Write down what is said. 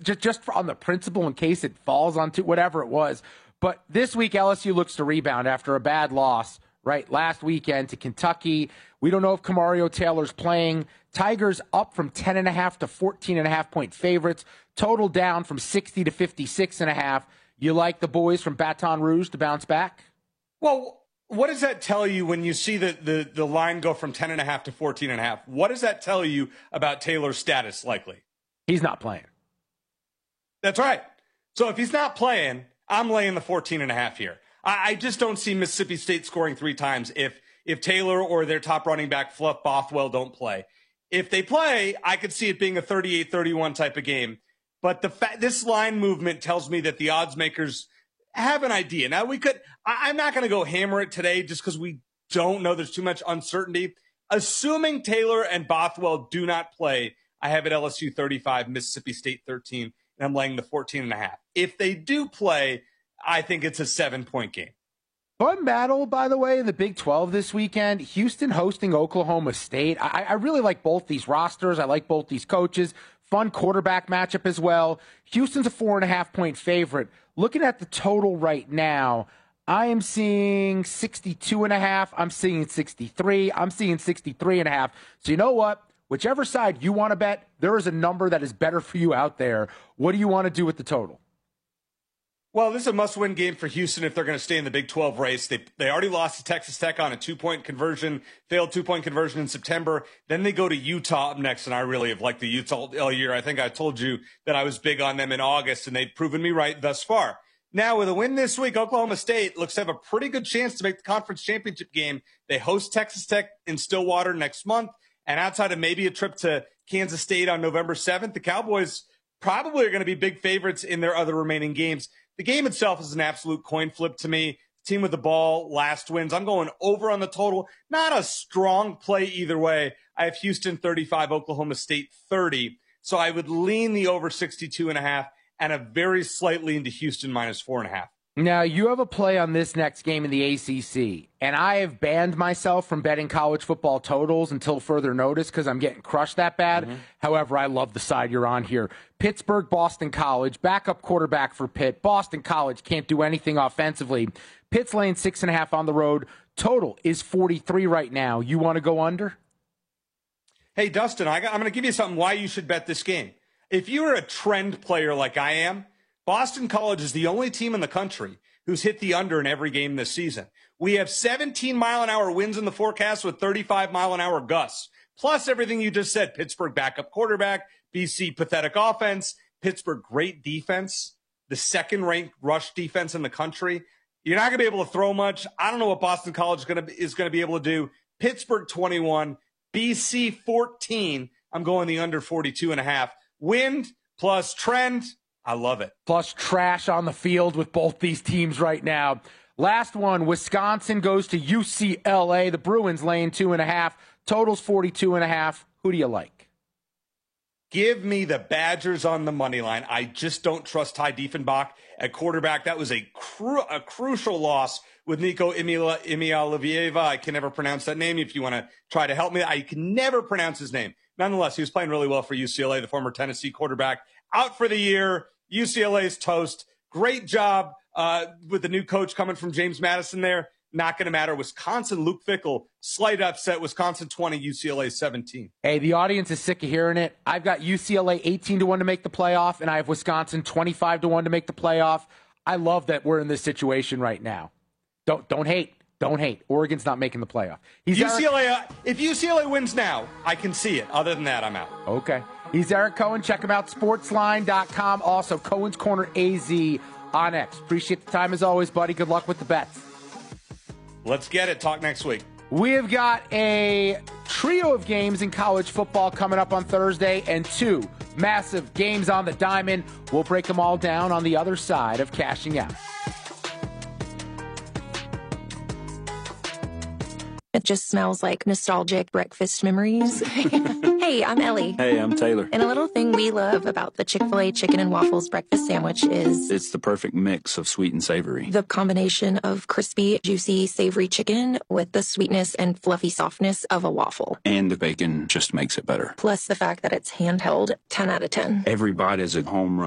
just on the principle in case it falls onto whatever it was. But this week, LSU looks to rebound after a bad loss, right, last weekend to Kentucky. We don't know if Kamario Taylor's playing. Tigers up from 10.5 to 14.5 point favorites. Total down from 60 to 56.5. You like the boys from Baton Rouge to bounce back? Well, what does that tell you when you see the line go from 10.5 to 14.5? What does that tell you about Taylor's status likely? He's not playing. That's right. So if he's not playing, I'm laying the 14.5 here. I just don't see Mississippi State scoring 3 times if Taylor or their top running back, Fluff Bothwell, don't play. If they play, I could see it being a 38-31 type of game. But this line movement tells me that the odds makers have an idea. Now, I'm not going to go hammer it today just because we don't know. There's too much uncertainty. Assuming Taylor and Bothwell do not play, I have it LSU 35, Mississippi State 13, and I'm laying the 14.5. If they do play, I think it's a 7-point game. Fun battle, by the way, in the Big 12 this weekend. Houston hosting Oklahoma State. I really like both these rosters. I like both these coaches. Fun quarterback matchup as well. Houston's a 4.5 point favorite. Looking at the total right now, I am seeing 62.5. I'm seeing 63. I'm seeing 63.5. So you know what? Whichever side you want to bet, there is a number that is better for you out there. What do you want to do with the total? Well, this is a must-win game for Houston if they're going to stay in the Big 12 race. They already lost to Texas Tech on a 2-point conversion, failed 2-point conversion in September. Then they go to Utah up next, and I really have liked the Utah all year. I think I told you that I was big on them in August, and they've proven me right thus far. Now, with a win this week, Oklahoma State looks to have a pretty good chance to make the conference championship game. They host Texas Tech in Stillwater next month, and outside of maybe a trip to Kansas State on November 7th, the Cowboys probably are going to be big favorites in their other remaining games. The game itself is an absolute coin flip to me. Team with the ball, last wins. I'm going over on the total. Not a strong play either way. I have Houston 35, Oklahoma State 30. So I would lean the over 62.5 and a very slight lean to Houston minus 4.5. Now, you have a play on this next game in the ACC, and I have banned myself from betting college football totals until further notice because I'm getting crushed that bad. Mm-hmm. However, I love the side you're on here. Pittsburgh, Boston College, backup quarterback for Pitt. Boston College can't do anything offensively. Pitt's laying 6.5 on the road. Total is 43 right now. You want to go under? Hey, Dustin, I'm going to give you something why you should bet this game. If you're a trend player like I am, Boston College is the only team in the country who's hit the under in every game this season. We have 17-mile-an-hour winds in the forecast with 35-mile-an-hour gusts. Plus everything you just said, Pittsburgh backup quarterback, BC pathetic offense, Pittsburgh great defense, the second-ranked rush defense in the country. You're not going to be able to throw much. I don't know what Boston College is going to be able to do. Pittsburgh 21, BC 14. I'm going the under 42.5. Wind plus trend. I love it. Plus trash on the field with both these teams right now. Last one, Wisconsin goes to UCLA. The Bruins laying 2.5. Totals 42.5. Who do you like? Give me the Badgers on the money line. I just don't trust Ty Diefenbach at quarterback. That was a crucial loss with Nico Imialivieva. I can never pronounce that name. If you want to try to help me, I can never pronounce his name. Nonetheless, he was playing really well for UCLA, the former Tennessee quarterback. Out for the year. UCLA's toast. Great job with the new coach coming from James Madison there. Not going to matter. Wisconsin, Luke Fickell, slight upset. Wisconsin 20, UCLA 17. Hey, the audience is sick of hearing it. I've got UCLA 18-1 to make the playoff, and I have Wisconsin 25-1 to make the playoff. I love that we're in this situation right now. Don't hate. Don't hate. Oregon's not making the playoff. If UCLA wins now, I can see it. Other than that, I'm out. Okay. He's Eric Cohen. Check him out, sportsline.com. Also, Cohen's Corner AZ on X. Appreciate the time as always, buddy. Good luck with the bets. Let's get it. Talk next week. We have got a trio of games in college football coming up on Thursday and 2 massive games on the diamond. We'll break them all down on the other side of Cashing Out. It just smells like nostalgic breakfast memories. Hey, I'm Ellie. Hey, I'm Taylor. And a little thing we love about the Chick-fil-A chicken and waffles breakfast sandwich is it's the perfect mix of sweet and savory. The combination of crispy, juicy, savory chicken with the sweetness and fluffy softness of a waffle. And the bacon just makes it better. Plus the fact that it's handheld, 10 out of 10. Every bite is a home run.